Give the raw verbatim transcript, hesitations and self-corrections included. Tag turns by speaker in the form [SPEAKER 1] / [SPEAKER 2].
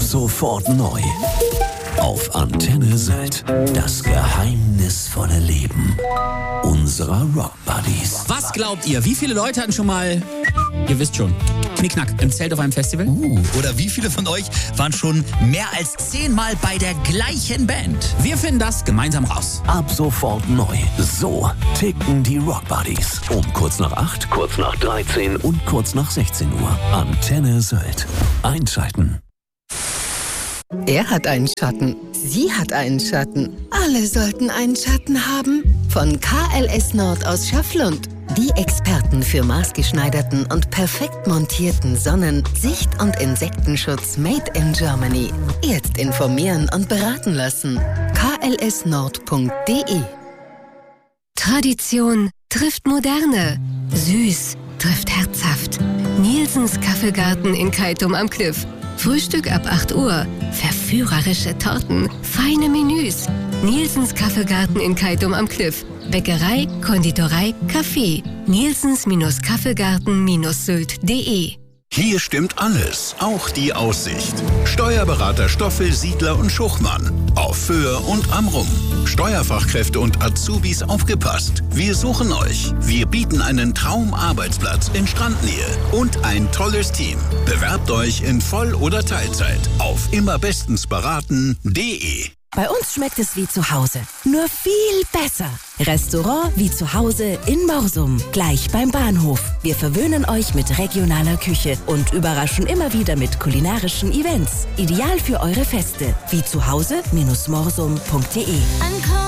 [SPEAKER 1] sofort neu. Auf Antenne Sylt. Das geheimnisvolle Leben unserer Rock Buddies.
[SPEAKER 2] Was glaubt ihr, wie viele Leute hatten schon mal, ihr wisst schon, Knickknack im Zelt auf einem Festival?
[SPEAKER 3] Uh, oder wie viele von euch waren schon mehr als zehnmal bei der gleichen Band?
[SPEAKER 2] Wir finden das gemeinsam raus.
[SPEAKER 1] Ab sofort neu. So ticken die Rock Buddies. Um kurz nach acht, kurz nach dreizehn und kurz nach sechzehn Uhr. Antenne Sylt. Einschalten.
[SPEAKER 4] Er hat einen Schatten. Sie hat einen Schatten. Alle sollten einen Schatten haben. Von K L S Nord aus Schafflund. Die Experten für maßgeschneiderten und perfekt montierten Sonnen-, Sicht- und Insektenschutz made in Germany. Jetzt informieren und beraten lassen. k l s nord punkt d e.
[SPEAKER 5] Tradition trifft Moderne. Süß trifft herzhaft. Nielsens Kaffeegarten in Keitum am Kliff. Frühstück ab acht Uhr. Verführerische Torten. Feine Menüs. Nielsens Kaffeegarten in Keitum am Kliff. Bäckerei, Konditorei, Kaffee. Nielsens-Kaffeegarten-Sylt punkt de.
[SPEAKER 6] Hier stimmt alles, auch die Aussicht. Steuerberater Stoffel, Siedler und Schuchmann. Auf Föhr und Amrum. Steuerfachkräfte und Azubis aufgepasst. Wir suchen euch. Wir bieten einen Traumarbeitsplatz in Strandnähe und ein tolles Team. Bewerbt euch in Voll- oder Teilzeit auf immerbestensberaten punkt de.
[SPEAKER 7] Bei uns schmeckt es wie zu Hause, nur viel besser. Restaurant wie zu Hause in Morsum, gleich beim Bahnhof. Wir verwöhnen euch mit regionaler Küche und überraschen immer wieder mit kulinarischen Events. Ideal für eure Feste. Wie zu Hause Morsum punkt de.